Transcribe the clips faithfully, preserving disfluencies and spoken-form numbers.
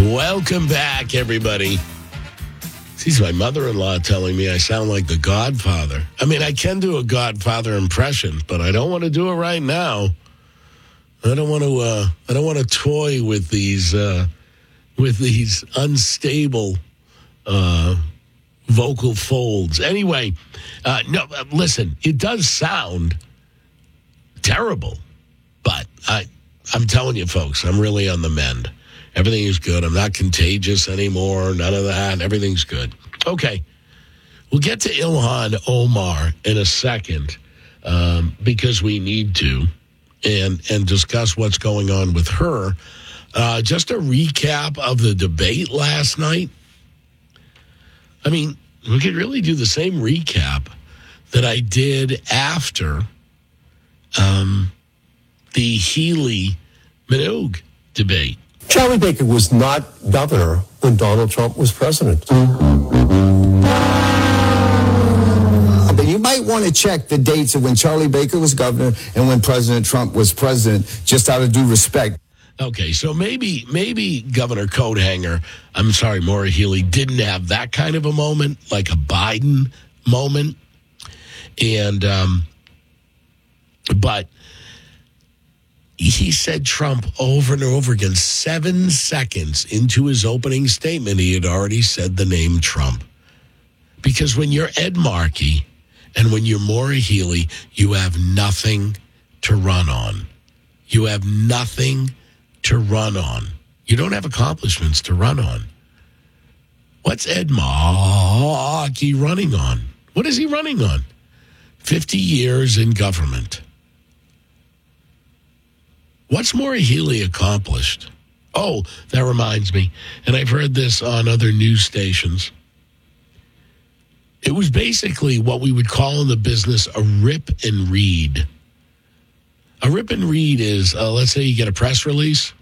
Welcome back, everybody. She's my mother-in-law telling me I sound like the Godfather. I mean, I can do a Godfather impression, but I don't want to do it right now. I don't want to. Uh, I don't want to toy with these uh, with these unstable uh, vocal folds. Anyway, uh, no. Uh, listen, it does sound terrible, but I, I'm telling you, folks, I'm really on the mend. Everything is good. I'm not contagious anymore. None of that. Everything's good. Okay. We'll get to Ilhan Omar in a second um, because we need to and, and discuss what's going on with her. Uh, just a recap of the debate last night. I mean, we could really do the same recap that I did after um, the Healey-Minogue debate. Charlie Baker was not governor when Donald Trump was president. But you might want to check the dates of when Charlie Baker was governor and when President Trump was president, just out of due respect. Okay, so maybe maybe Governor Coathanger, I'm sorry, Maura Healey, didn't have that kind of a moment, like a Biden moment. And, um, but he said Trump over and over again. Seven seconds into his opening statement, he had already said the name Trump. Because when you're Ed Markey and when you're Maura Healey, you have nothing to run on. You have nothing to run on. You don't have accomplishments to run on. What's Ed Markey running on? What is he running on? fifty years in government. What's Maura Healey accomplished? Oh, that reminds me, and I've heard this on other news stations. It was basically what we would call in the business a rip and read. A rip and read is, uh, let's say you get a press release,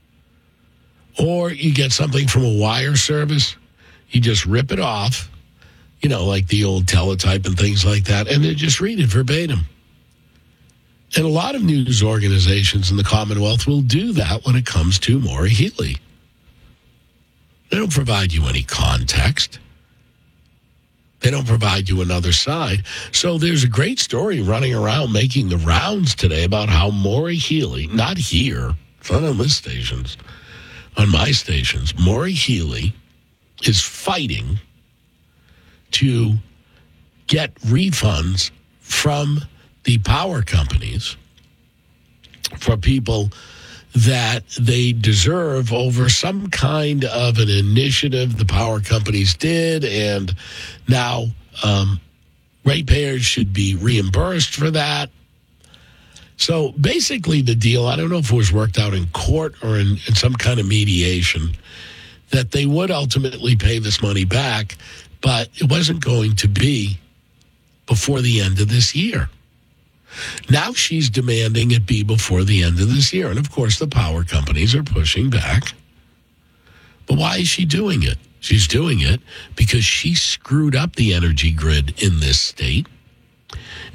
or you get something from a wire service. You just rip it off, you know, like the old teletype and things like that, and then just read it verbatim. And a lot of news organizations in the Commonwealth will do that when it comes to Maura Healey. They don't provide you any context. They don't provide you another side. So there's a great story running around making the rounds today about how Maura Healey, not here, it's not on this stations, on my stations, Maura Healey is fighting to get refunds from the power companies for people that they deserve over some kind of an initiative the power companies did, and now um, ratepayers should be reimbursed for that. So basically the deal, I don't know if it was worked out in court or in, in some kind of mediation, that they would ultimately pay this money back, but it wasn't going to be before the end of this year. Now she's demanding it be before the end of this year. And, of course, the power companies are pushing back. But why is she doing it? She's doing it because she screwed up the energy grid in this state.